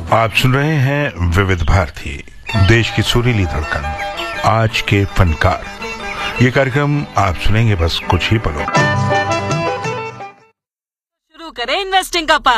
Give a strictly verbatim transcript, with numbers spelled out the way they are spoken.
आप सुन रहे हैं विविध भारती, देश की सुरीली धड़कन, आज के फनकार। ये कार्यक्रम आप सुनेंगे बस कुछ ही पलों। शुरू करें इन्वेस्टिंग का पाठ।